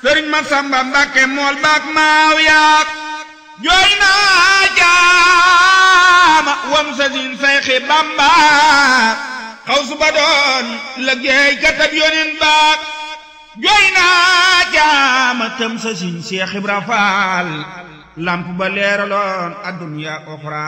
sëriñ Masamba Mbàkke mool baak maaw yaak jooy naa jaama wam sa sin Seexi Bamba xaw su ba doon liggéey katab yonen baak jooy naa jaama tëm sa sin Seex Ibra Faal lamp ba leeraloon adduniya oxra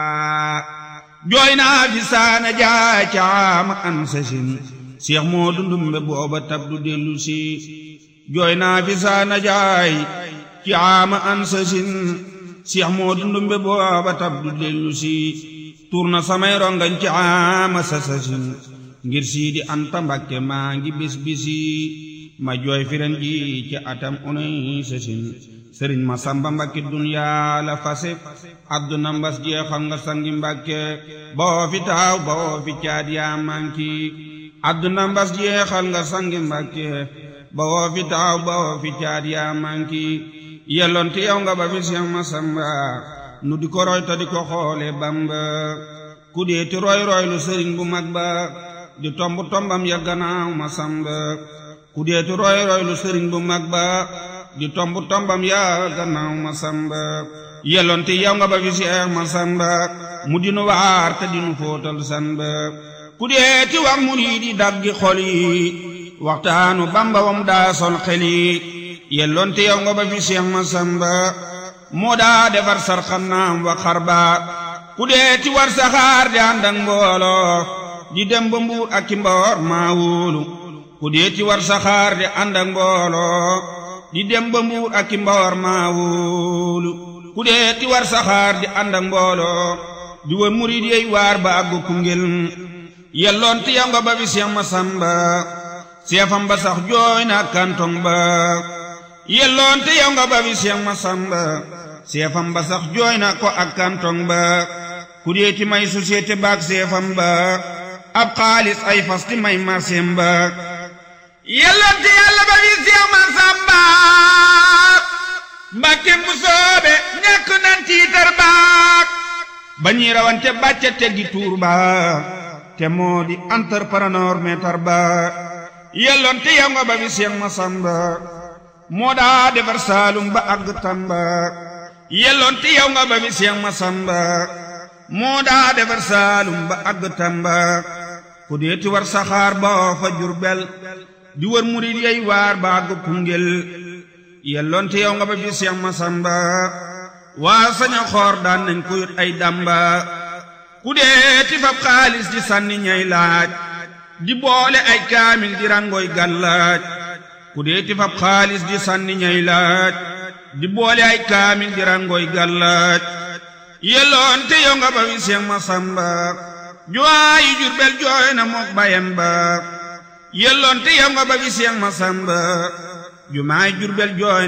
jooy naa fi saana jaay caama an sa sin Seex Moodu Ndumbe booba tab du dellu si jooy naa fi saana jaay caama an sa sin Seex Moodu Ndumbe booba tab du dellu si tuur na samay rongañ caama sa sin ngir Siidi Anta Mbàkke maa ngi bis bisi ma jooy firen ji ci atam unay sa sin sëriñ Masamba Mbàkke duniyaa la fase adduna mbas jeexal nga sangi Mbàkke boo fi taaw boo fi caat yaa manki adduna mbas jeexal nga sangi Mbàkke boo fi taaw boo fi caat yaa manki yelloon ti yow nga ba fi Seex Masamba nu di ko roy ta di ko xoole Bamba ku dee ti roy roy lu sëriñ bu mag ba di tomb tombam ya gannaaw Masamba ku dee ti roy roy lu sëriñ bu mag ba di tomb tombam ya gannaaw Masamba yelloon ti yow nga ba fi Seex Masamba mu dinu waar te dinu fóotal sanba ku dee ti wax murid yi daggi xol yi waxtaanu Bamba wam daa sol xel yi yelloon ti yow nga ba fi Seex Masamba moo daa defar sarxanaam wa xarba ku dee ti war saxaar di ànd ak mbooloo di dem ba Mbuur ak ki Mboor maa wóolu ku dee ti war saxaar di ànd ak mbooloo di dem ba Mbuur ak ki Mboor maa wóolu ku dee ti war saxaar di ànd ak mbooloo di wër murid yey waar ba àggu Koungheul yelloon ti yow nga ba fi Seex Masamba seefam ba sax jooy na kantong ba yelloon te yow nga ba fi Seex Masamba seefam ba sax jooy na ko ak kantong ba ku dee ti may société baak seefam ba ab xaalis ay fas ti may marseem ba yelloon te yàlla ba fi Seex Masamba Mbàkke mu soobe ñàkk nan tiitar baak ba ñuy rawante bàcce teggi tuur ba te moo di entrepreneur meetar ba yelloon te yow nga ba fi Seex Masamba moo daa defar Saalum ba àgg Tamba yelloon te yow nga ba fi Seex Masamba moo daa defar Saalum ba àgg Tamba ku dee ti war saxaar ba fa Jurbel di wër murid yey waar ba àgg Koungheul yelloon te yow nga ba fi Seex Masamba waa saña xoor daan nañ ko yut ay damba ku dee ti fab xaalis di sànni ñay laaj di boole ay kaamil di rangoy gàllaaj ku dee ti fab xaalis di sànni ñay laaj di boole ay kaamil di rangoy gàllaaj yelloon te yow nga ba fi Seex Masamba juwaayi Jurbel jooy na mook bayam ba yelloon te yow nga ba fi Seex Masamba jumaay Jurbel jooy